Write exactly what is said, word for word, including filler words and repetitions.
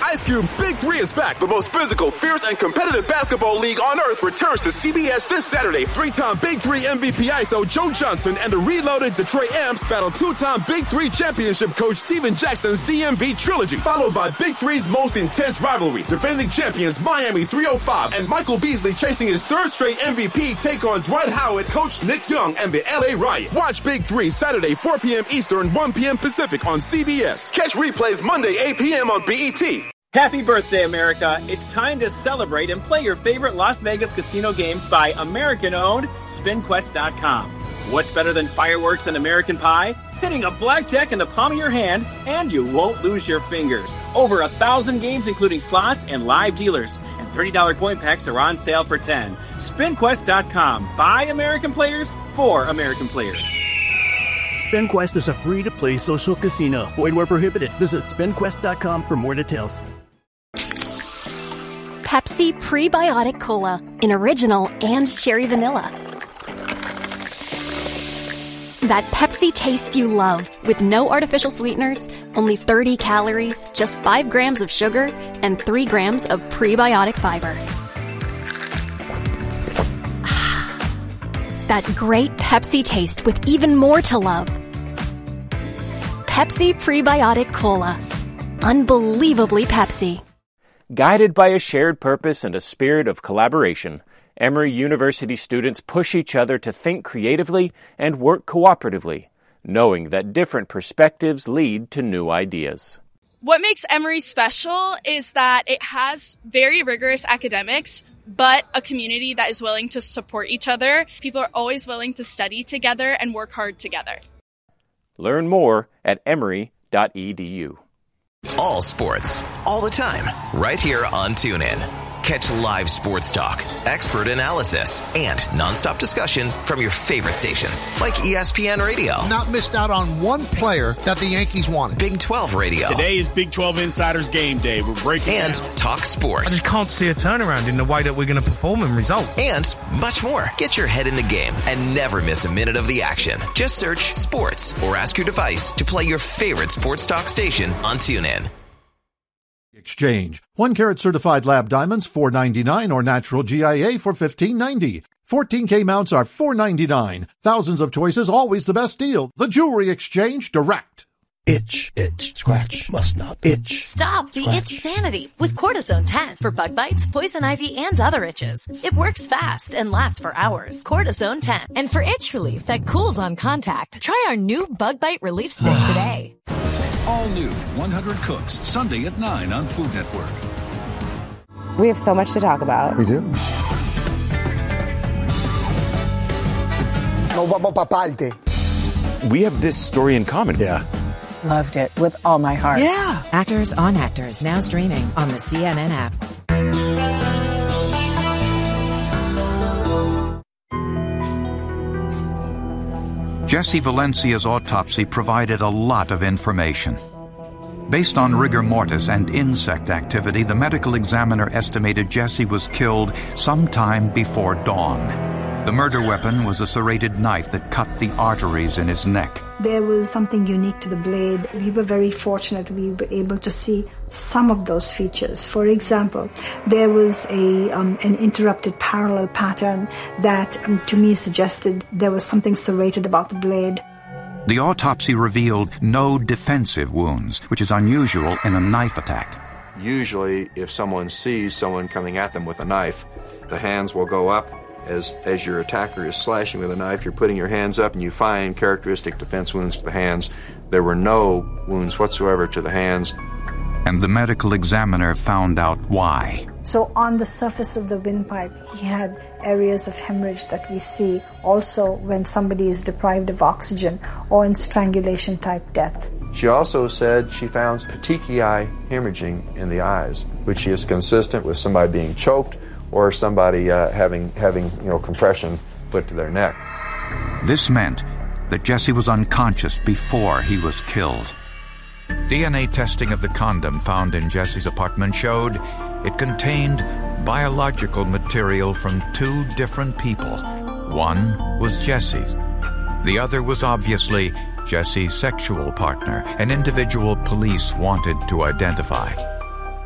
Ice Cube's Big Three is back. The most physical, fierce, and competitive basketball league on earth returns to C B S this Saturday. Three-time Big Three M V P I S O Joe Johnson and the reloaded Detroit Amps battle two-time Big Three championship coach Steven Jackson's D M V trilogy, followed by Big Three's most intense rivalry. Defending champions Miami three oh five and Michael Beasley chasing his third straight M V P take on Dwight Howard, Coach Nick Young, and the L A Riot. Watch Big Three Saturday, four p.m. Eastern, one p.m. Pacific on C B S. Catch replays Monday, eight p.m. on B E T. Happy birthday, America. It's time to celebrate and play your favorite Las Vegas casino games by American-owned Spin Quest dot com. What's better than fireworks and American Pie? Hitting a blackjack in the palm of your hand, and you won't lose your fingers. Over a thousand games, including slots and live dealers. And thirty dollars coin packs are on sale for ten dollars. Spin Quest dot com. By American players, for American players. SpinQuest is a free-to-play social casino. Void where prohibited. Visit Spin Quest dot com for more details. Pepsi Prebiotic Cola in original and cherry vanilla. That Pepsi taste you love with no artificial sweeteners, only thirty calories, just five grams of sugar, and three grams of prebiotic fiber. That great Pepsi taste with even more to love. Pepsi Prebiotic Cola. Unbelievably Pepsi. Guided by a shared purpose and a spirit of collaboration, Emory University students push each other to think creatively and work cooperatively, knowing that different perspectives lead to new ideas. What makes Emory special is that it has very rigorous academics, but a community that is willing to support each other. People are always willing to study together and work hard together. Learn more at emory dot e d u. All sports, all the time, right here on TuneIn. Catch live sports talk, expert analysis, and nonstop discussion from your favorite stations, like E S P N Radio. Not missed out on one player that the Yankees wanted. Big twelve Radio. Today is Big twelve Insiders Game Day. We're breaking And down. Talk Sports. I just can't see a turnaround in the way that we're going to perform and result. And much more. Get your head in the game and never miss a minute of the action. Just search sports or ask your device to play your favorite sports talk station on TuneIn. Exchange. One carat certified lab diamonds, four ninety-nine, or natural G I A for fifteen ninety. fourteen K mounts are four ninety-nine. Thousands of choices, always the best deal. The Jewelry Exchange Direct. Itch, itch, scratch, must not itch. Stop the scratch. itch sanity with Cortisone ten for bug bites, poison ivy, and other itches. It works fast and lasts for hours. Cortisone ten. And for itch relief that cools on contact, try our new bug bite relief stick today. All new one hundred Cooks, Sunday at nine on Food Network. We have so much to talk about. We do. We have this story in common. Yeah. Loved it with all my heart. Yeah. Actors on Actors, now streaming on the C N N app. Jesse Valencia's autopsy provided a lot of information. Based on rigor mortis and insect activity, the medical examiner estimated Jesse was killed sometime before dawn. The murder weapon was a serrated knife that cut the arteries in his neck. There was something unique to the blade. We were very fortunate we were able to see some of those features. For example, there was a um, an interrupted parallel pattern that um, to me suggested there was something serrated about the blade. The autopsy revealed no defensive wounds, which is unusual in a knife attack. Usually, if someone sees someone coming at them with a knife, the hands will go up. As, as your attacker is slashing with a knife, you're putting your hands up and you find characteristic defense wounds to the hands. There were no wounds whatsoever to the hands. And the medical examiner found out why. So on the surface of the windpipe, he had areas of hemorrhage that we see also when somebody is deprived of oxygen or in strangulation-type deaths. She also said she found petechiae hemorrhaging in the eyes, which is consistent with somebody being choked or somebody uh, having, having you know, compression put to their neck. This meant that Jesse was unconscious before he was killed. D N A testing of the condom found in Jesse's apartment showed it contained biological material from two different people. One was Jesse's. The other was obviously Jesse's sexual partner, an individual police wanted to identify.